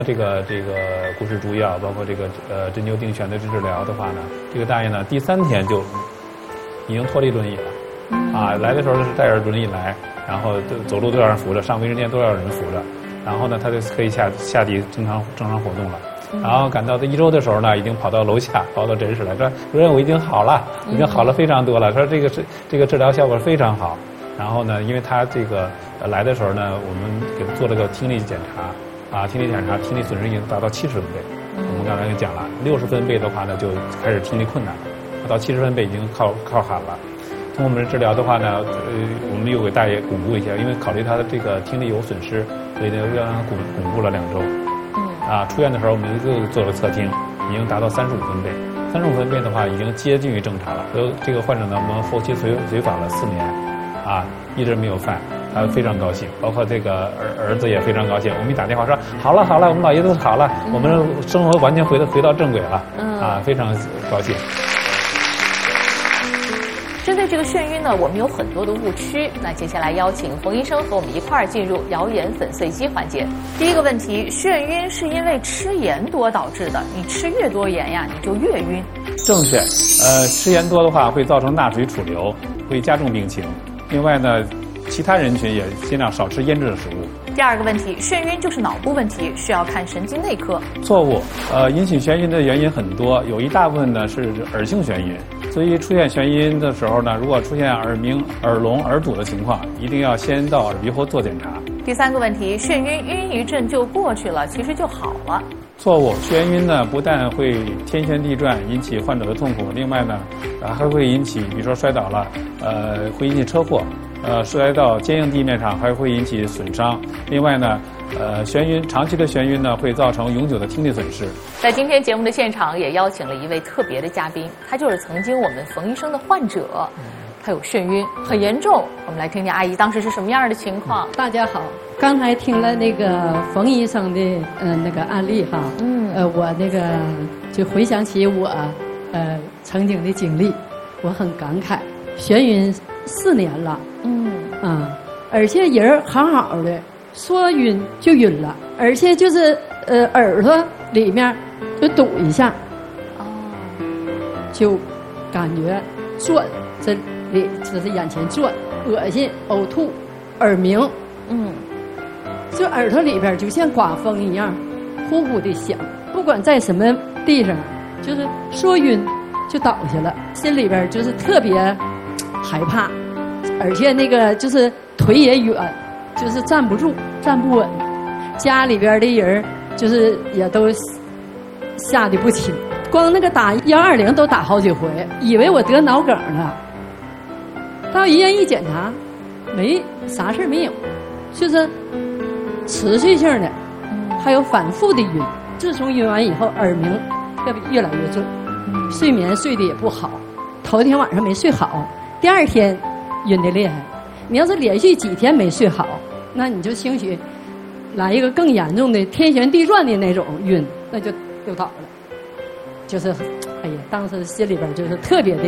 这个固视注药，包括这个针灸定旋的治疗的话呢，这个大爷呢第3天就已经脱离轮椅了，啊，来的时候是带着轮椅来，然后走路都要人扶着，上卫生间都要人扶着，然后呢他就可以下地正常活动了。然后赶到1周的时候呢，已经跑到楼下，跑到诊室来说，主任我已经好了，已经好了非常多了，说这个治疗效果非常好。然后呢，因为他这个来的时候呢，我们给他做了个听力检查，啊，听力检查听力损失已经达到70分贝。我们刚才也讲了，60分贝的话呢，就开始听力困难了，到70分贝已经靠喊了。通过我们的治疗的话呢，我们又给大爷巩固一下，因为考虑他的这个听力有损失，所以呢又让他巩固了2周。啊，出院的时候我们又做了测听，已经达到35分贝。35分贝的话，已经接近于正常了。这个患者呢，我们后期随访了4年，啊，一直没有犯，他非常高兴，包括这个儿子也非常高兴。我们一打电话说好了，我们老爷子好了，我们生活完全回到正轨了，啊，非常高兴。 针对这个眩晕呢，我们有很多的误区。那接下来邀请冯医生和我们一块儿进入谣言粉碎机环节。第一个问题，眩晕是因为吃盐多导致的，你吃越多盐呀，你就越晕。 正确，吃盐多的话会造成钠水储留，会加重病情。另外呢，其他人群也尽量少吃腌制的食物。 第二个问题，眩晕就是脑部问题，需要看神经内科。 错误，引起眩晕的原因很多，有一大部分呢是耳性眩晕。所以出现眩晕的时候呢，如果出现耳鸣、耳聋、耳堵的情况，一定要先到耳鼻喉做检查。 第三个问题，眩晕一阵就过去了，其实就好了。 错误，眩晕呢不但会天旋地转，引起患者的痛苦，另外呢，还会引起，比如说摔倒了，会引起车祸，摔到坚硬地面上还会引起损伤。另外呢，眩晕长期的眩晕呢会造成永久的听力损失。 在今天节目的现场也邀请了一位特别的嘉宾，他就是曾经我们冯医生的患者，他有眩晕很严重。我们来听听阿姨当时是什么样的情况。 大家好，刚才听了那个冯医生的那个案例哈，我那个就回想起我曾经的经历，我很感慨，眩晕4年了，而且人好好的，说晕就晕了，而且就是耳朵里面就堵一下，就感觉转，这里就是眼前转，恶心、呕吐、耳鸣，就耳朵里边就像刮风一样，呼呼的响。不管在什么地方，就是说晕就倒下了，心里边就是特别害怕，而且那个就是腿也软，就是站不住、站不稳。家里边的人就是也都吓得不轻，光那个打120都打好几回，以为我得脑梗了。到医院一检查，没啥事没有，就是持续性的，还有反复的晕。自从晕完以后，耳鸣特别越来越重，睡眠睡得也不好，头一天晚上没睡好，第2天晕得厉害。你要是连续几天没睡好，那你就兴许来一个更严重的天旋地转的那种晕，那就倒了。就是哎呀，当时心里边就是特别的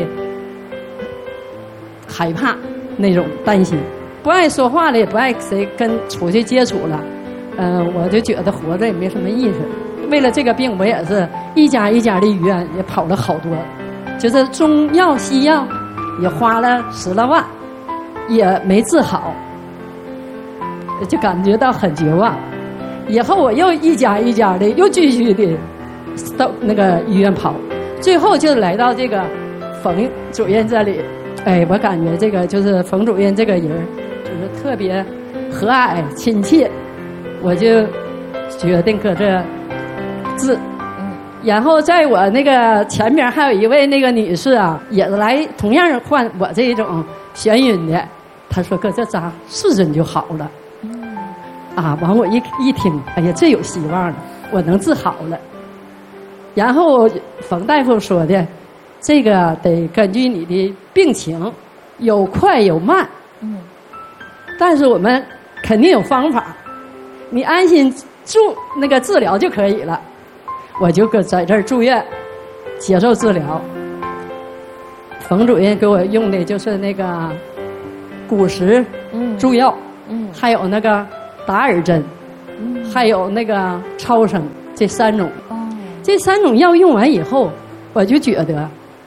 害怕，那种担心，不爱说话了，也不爱谁跟出去接触了。我就觉得活着也没什么意思。为了这个病，我也是一家一家的医院也跑了好多，就是中药西药也花了10来万，也没治好，就感觉到很绝望。以后我又一家一家的又继续的到那个医院跑，最后就来到这个冯主任这里。哎，我感觉这个就是冯主任这个人就是特别和蔼亲切，我就决定搁这治。然后在我那个前边还有一位那个女士啊，也是来同样患我这种眩晕的，她说搁这扎4针就好了。完我一听，哎呀，这有希望了，我能治好了。然后冯大夫说的，这个得根据你的病情，有快有慢。但是我们肯定有方法，你安心那个治疗就可以了。我就在这儿住院接受治疗。冯主任给我用的就是那个骨石注药，还有那个打耳针， 还有那个超声，这3种。这3种药用完以后，我就觉得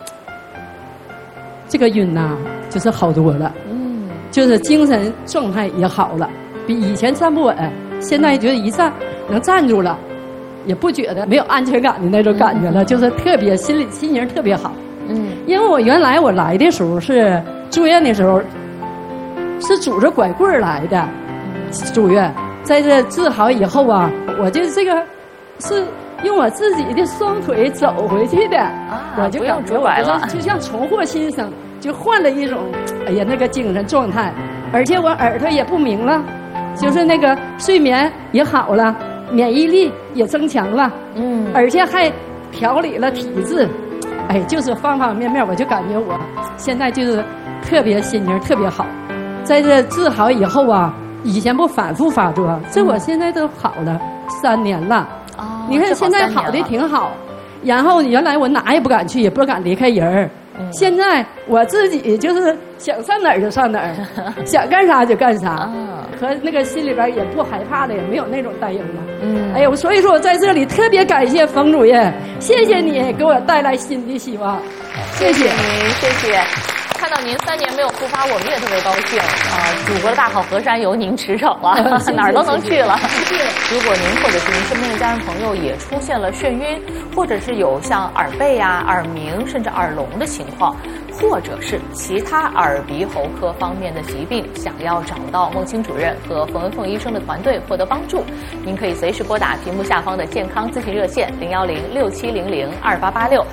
这个晕呐，就是好多了。就是精神状态也好了，比以前站不稳，现在觉得一站能站住了，也不觉得没有安全感的那种感觉了，就是特别心情特别好。因为我原来我来的时候是住院的时候，是拄着拐棍来的，住院，在这治好以后啊，我就这个是用我自己的双腿走回去的，我就感觉我就像重获新生，就换了一种，哎呀，那个精神状态，而且我耳朵也不明了，就是那个睡眠也好了，免疫力也增强了，而且还调理了体质，哎，就是方方面面，我就感觉我现在就是特别心情特别好，在这治好以后啊，以前不反复发作，这我现在都好了3年了。你看现在好的挺好，然后原来我哪也不敢去，也不敢离开人儿。现在我自己就是想上哪儿就上哪儿，想干啥就干啥，和那个心里边也不害怕了，也没有那种担忧了。哎呦，所以说我在这里特别感谢冯主任，谢谢你给我带来新的希望，谢谢您，谢谢。看到您3年没有复发，我们也特别高兴啊！祖国的大好河山由您驰骋啊，哪儿都能去了。如果您或者是您身边的家人朋友也出现了眩晕，或者是有像耳背啊、耳鸣甚至耳聋的情况，或者是其他耳鼻喉科方面的疾病，想要找到孟青主任和冯文凤医生的团队获得帮助，您可以随时拨打屏幕下方的健康咨询热线01067002886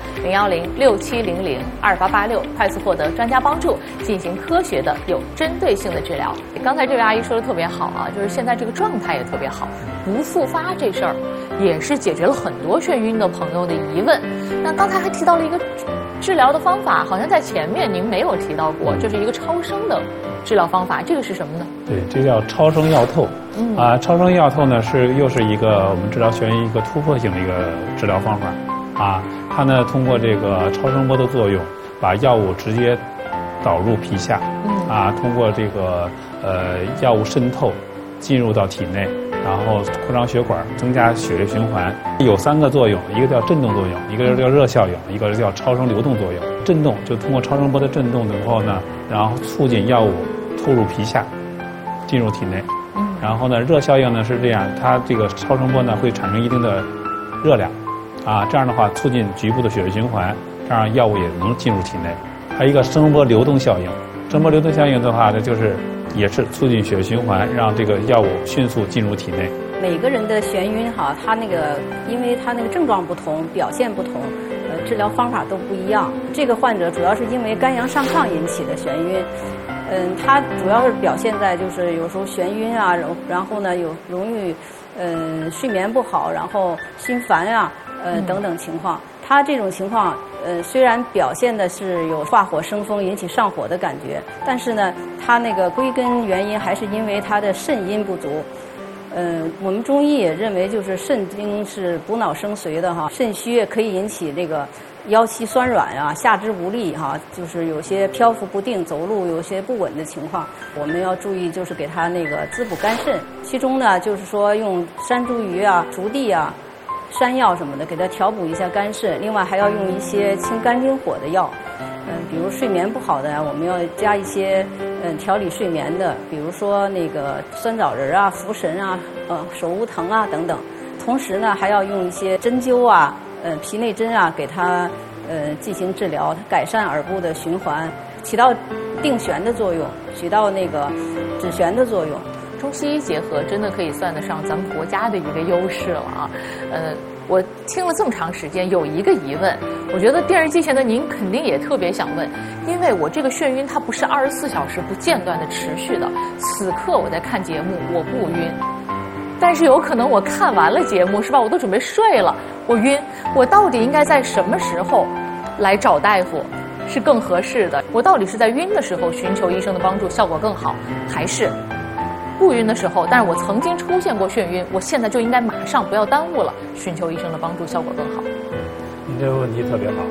01067002886，快速获得专家帮助，进行科学的有针对性的治疗。刚才这位阿姨说的特别好啊，就是现在这个状态也特别好，不复发这事儿也是解决了很多眩晕的朋友的疑问。那刚才还提到了一个治疗的方法，好像在前面您没有提到过，就是一个超声的治疗方法，这个是什么呢？ 对，这叫超声药透。超声药透呢又是一个我们治疗眩晕一个突破性的一个治疗方法。它呢通过这个超声波的作用，把药物直接导入皮下，通过这个药物渗透进入到体内，然后扩张血管，增加血液循环。有3个作用，一个叫震动作用，一个叫热效应，一个叫超声流动作用。震动就通过超声波的震动之后呢，然后促进药物透入皮下，进入体内。然后呢，热效应呢是这样，它这个超声波呢会产生一定的热量，这样的话促进局部的血液循环，这样药物也能进入体内。还有一个声波流动效应，声波流动效应的话呢，就是也是促进血液循环，让这个药物迅速进入体内。 每个人的眩晕它那个因为它那个症状不同，表现不同，治疗方法都不一样。这个患者主要是因为肝阳上亢引起的眩晕，它主要是表现在就是有时候眩晕啊，然后呢有容易睡眠不好，然后心烦啊等等情况。它这种情况虽然表现的是有化火生风引起上火的感觉，但是呢它那个归根原因还是因为它的肾阴不足。我们中医也认为就是肾经是补脑生髓的肾虚可以引起这个腰膝酸软啊，下肢无力就是有些漂浮不定，走路有些不稳的情况，我们要注意就是给他那个滋补肝肾。其中呢就是说用山茱萸啊、竹地啊、山药什么的给他调补一下肝肾，另外还要用一些清肝经火的药。比如睡眠不好的我们要加一些调理睡眠的，比如说那个酸枣仁啊、茯神啊、手乌藤啊等等。同时呢还要用一些针灸啊、皮内针啊给他进行治疗，改善耳部的循环，起到定旋的作用，起到那个止旋的作用。 中西医结合真的可以算得上咱们国家的一个优势了啊。我听了这么长时间，有一个疑问，我觉得电视机前的您肯定也特别想问，因为我这个眩晕它不是24小时不间断的持续的，此刻我在看节目我不晕，但是有可能我看完了节目是吧，我都准备睡了，我晕，我到底应该在什么时候来找大夫是更合适的？我到底是在晕的时候寻求医生的帮助效果更好，还是不晕的时候，但是我曾经出现过眩晕，我现在就应该马上不要耽误了，寻求医生的帮助效果更好？ 你这个问题特别好，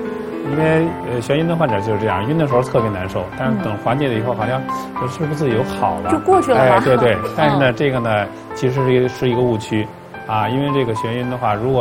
因为眩晕的患者就是这样，晕的时候特别难受，但是等缓解了以后，好像是不是又好了？ 就过去了吗？ 哎，对对。但是呢，这个呢，其实是一个误区，啊，因为这个眩晕的话，如果